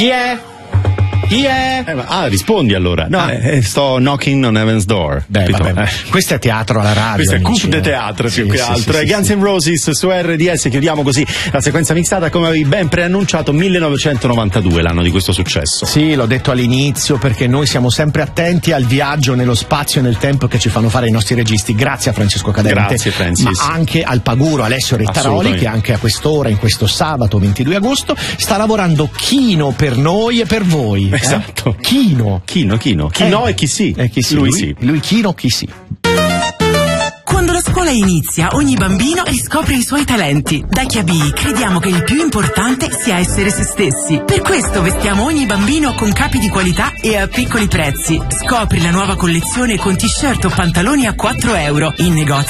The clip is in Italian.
Chi è? Rispondi allora. No, sto knocking on Heaven's Door. Vabbè. Questo è teatro alla radio. Questo è amici, coup de théâtre più che altro. Sì, Guns N' Roses su RDS. Chiudiamo così la sequenza mixata, come avevi ben preannunciato, 1992, l'anno di questo successo. Sì, l'ho detto all'inizio, perché noi siamo sempre attenti al viaggio nello spazio e nel tempo che ci fanno fare i nostri registi. Grazie a Francesco Cadente. Grazie, Francis. Ma anche al Paguro Alessio Rettaroli, che anche a quest'ora, in questo sabato 22 agosto, sta lavorando chino per noi e per voi. Esatto. Chino. Chi no e chi sì. Chi sì. Lui sì. Lui chino, chi sì. Quando la scuola inizia, ogni bambino riscopre i suoi talenti. Da Chiabii crediamo che il più importante sia essere se stessi. Per questo vestiamo ogni bambino con capi di qualità e a piccoli prezzi. Scopri la nuova collezione con t-shirt o pantaloni a €4 in negozi